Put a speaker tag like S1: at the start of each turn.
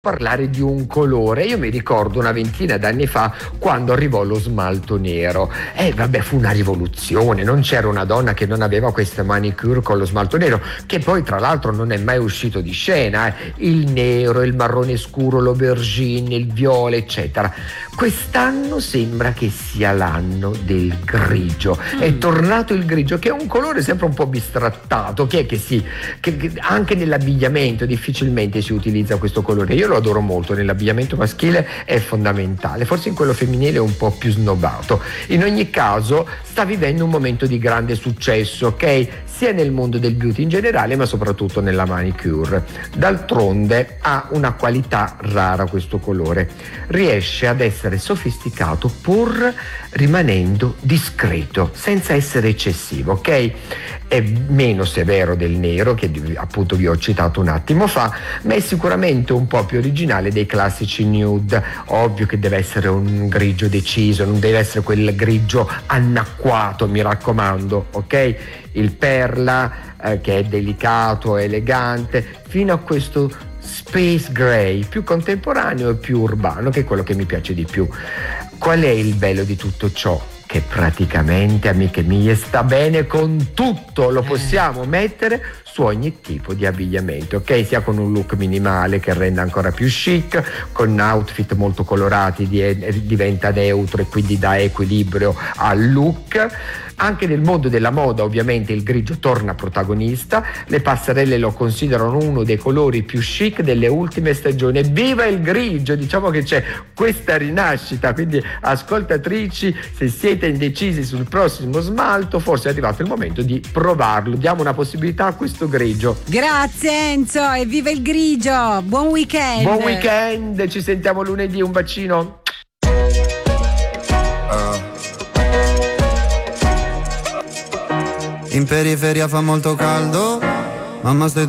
S1: parlare di un colore. Io mi ricordo una ventina d'anni fa quando arrivò lo smalto nero. Vabbè, fu una rivoluzione, non c'era una donna che non aveva questa manicure con lo smalto nero, che poi tra l'altro non è mai uscito di scena. Il nero, il marrone scuro, l'aubergine, il viola, eccetera. Quest'anno sembra che sia l'anno del grigio. È tornato il grigio, che è un colore sempre un po' bistrattato. Chi è che anche nell'abbigliamento difficilmente si utilizza questo colore? Io lo adoro molto, nell'abbigliamento maschile è fondamentale, forse in quello femminile è un po' più snobbato. In ogni caso sta vivendo un momento di grande successo, ok? Sia nel mondo del beauty in generale, ma soprattutto nella manicure. D'altronde ha una qualità rara questo colore, riesce ad essere sofisticato pur rimanendo discreto, senza essere eccessivo, ok? È meno severo del nero, che appunto vi ho citato un attimo fa, ma è sicuramente un po' più originale dei classici nude. Ovvio che deve essere un grigio deciso, non deve essere quel grigio annacquato, mi raccomando, ok? Il perla, che è delicato, elegante, fino a questo space gray, più contemporaneo e più urbano, che è quello che mi piace di più. Qual è il bello di tutto ciò? Che praticamente, amiche mie, sta bene con tutto, lo possiamo mettere su ogni tipo di abbigliamento, ok? Sia con un look minimale che rende ancora più chic, con outfit molto colorati diventa neutro e quindi dà equilibrio al look. Anche nel mondo della moda ovviamente il grigio torna protagonista, le passerelle lo considerano uno dei colori più chic delle ultime stagioni. Viva il grigio! Diciamo che c'è questa rinascita, quindi ascoltatrici, se siete indecisi sul prossimo smalto, forse è arrivato il momento di provarlo, diamo una possibilità a questo grigio.
S2: Grazie Enzo, e viva il grigio, buon weekend!
S1: Buon weekend, ci sentiamo lunedì, un bacino.
S3: In periferia fa molto caldo, mamma stai